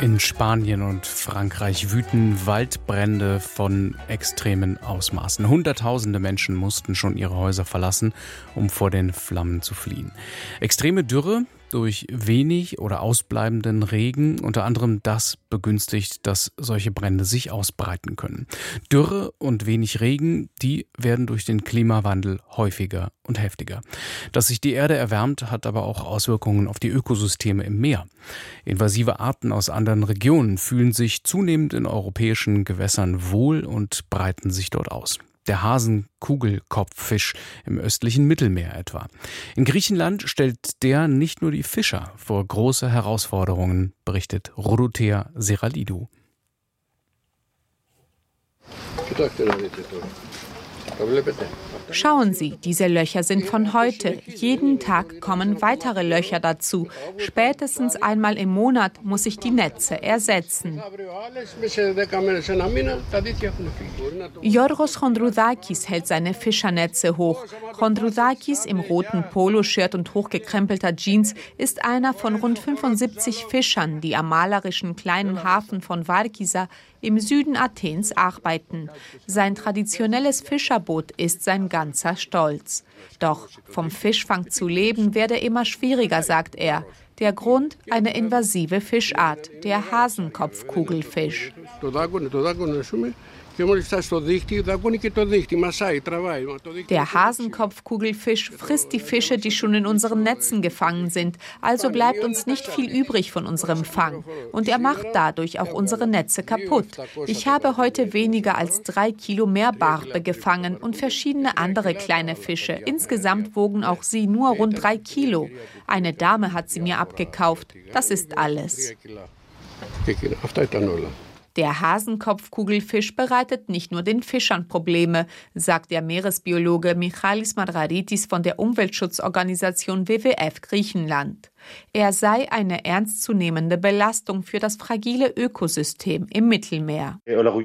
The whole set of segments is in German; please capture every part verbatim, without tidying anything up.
In Spanien und Frankreich wüten Waldbrände von extremen Ausmaßen. Hunderttausende Menschen mussten schon ihre Häuser verlassen, um vor den Flammen zu fliehen. Extreme Dürre durch wenig oder ausbleibenden Regen, unter anderem das begünstigt, dass solche Brände sich ausbreiten können. Dürre und wenig Regen, die werden durch den Klimawandel häufiger und heftiger. Dass sich die Erde erwärmt, hat aber auch Auswirkungen auf die Ökosysteme im Meer. Invasive Arten aus anderen Regionen fühlen sich zunehmend in europäischen Gewässern wohl und breiten sich dort aus. Der Hasenkugelkopffisch im östlichen Mittelmeer etwa. In Griechenland stellt der nicht nur die Fischer vor große Herausforderungen, berichtet Rodothea Seralidou. Schauen Sie, diese Löcher sind von heute. Jeden Tag kommen weitere Löcher dazu. Spätestens einmal im Monat muss ich die Netze ersetzen. Yorgos Chondroudakis hält seine Fischernetze hoch. Chondroudakis im roten Poloshirt und hochgekrempelter Jeans ist einer von rund fünfundsiebzig Fischern, die am malerischen kleinen Hafen von Varkisa im Süden Athens arbeiten. Sein traditionelles Fischerboot ist sein ganzer Stolz. Doch vom Fischfang zu leben werde immer schwieriger, sagt er. Der Grund: eine invasive Fischart, der Hasenkopfkugelfisch. Der Hasenkopfkugelfisch frisst die Fische, die schon in unseren Netzen gefangen sind. Also bleibt uns nicht viel übrig von unserem Fang. Und er macht dadurch auch unsere Netze kaputt. Ich habe heute weniger als drei Kilo Meerbarbe gefangen und verschiedene andere kleine Fische. Insgesamt wogen auch sie nur rund drei Kilo. Eine Dame hat sie mir abgekauft. Das ist alles. Der Hasenkopfkugelfisch bereitet nicht nur den Fischern Probleme, sagt der Meeresbiologe Michalis Margaritis von der Umweltschutzorganisation W W F Griechenland. Er sei eine ernstzunehmende Belastung für das fragile Ökosystem im Mittelmeer.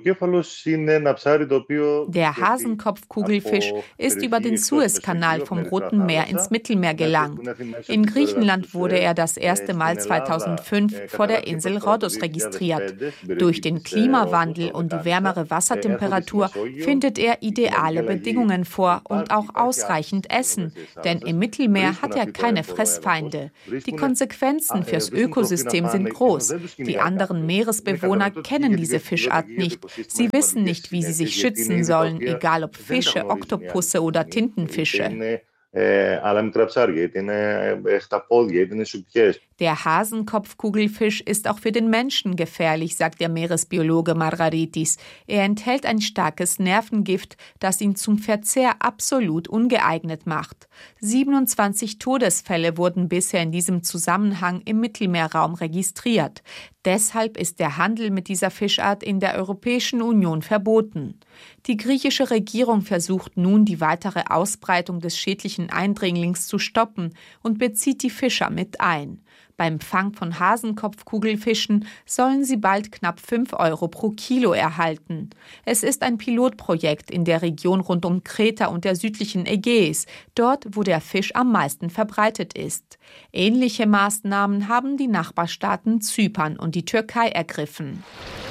Der Hasenkopfkugelfisch ist über den Suezkanal vom Roten Meer ins Mittelmeer gelangt. In Griechenland wurde er das erste Mal zweitausendfünf vor der Insel Rhodos registriert. Durch den Klimawandel und die wärmere Wassertemperatur findet er ideale Bedingungen vor und auch ausreichend Essen, denn im Mittelmeer hat er keine Fressfeinde. Die Konsequenzen fürs Ökosystem sind groß. Die anderen Meeresbewohner kennen diese Fischart nicht. Sie wissen nicht, wie sie sich schützen sollen, egal ob Fische, Oktopusse oder Tintenfische. Der Hasenkopfkugelfisch ist auch für den Menschen gefährlich, sagt der Meeresbiologe Margaritis. Er enthält ein starkes Nervengift, das ihn zum Verzehr absolut ungeeignet macht. siebenundzwanzig Todesfälle wurden bisher in diesem Zusammenhang im Mittelmeerraum registriert. Deshalb ist der Handel mit dieser Fischart in der Europäischen Union verboten. Die griechische Regierung versucht nun, die weitere Ausbreitung des schädlichen Eindringlings zu stoppen und bezieht die Fischer mit ein. Beim Fang von Hasenkopfkugelfischen sollen sie bald knapp fünf Euro pro Kilo erhalten. Es ist ein Pilotprojekt in der Region rund um Kreta und der südlichen Ägäis, dort, wo der Fisch am meisten verbreitet ist. Ähnliche Maßnahmen haben die Nachbarstaaten Zypern und die Türkei ergriffen.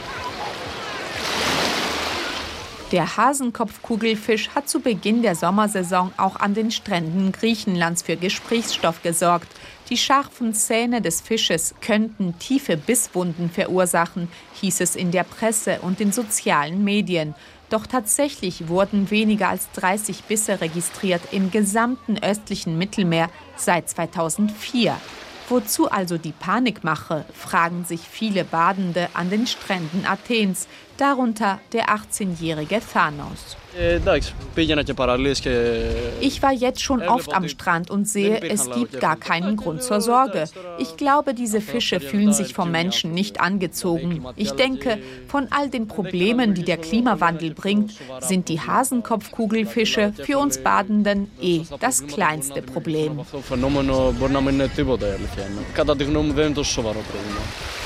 Der Hasenkopfkugelfisch hat zu Beginn der Sommersaison auch an den Stränden Griechenlands für Gesprächsstoff gesorgt. Die scharfen Zähne des Fisches könnten tiefe Bisswunden verursachen, hieß es in der Presse und den sozialen Medien. Doch tatsächlich wurden weniger als dreißig Bisse registriert im gesamten östlichen Mittelmeer seit zweitausendvier. Wozu also die Panikmache, fragen sich viele Badende an den Stränden Athens, darunter der achtzehnjährige Thanos. Ich war jetzt schon oft am Strand und sehe, es gibt gar keinen Grund zur Sorge. Ich glaube, diese Fische fühlen sich vom Menschen nicht angezogen. Ich denke, von all den Problemen, die der Klimawandel bringt, sind die Hasenkopfkugelfische für uns Badenden eh das kleinste Problem.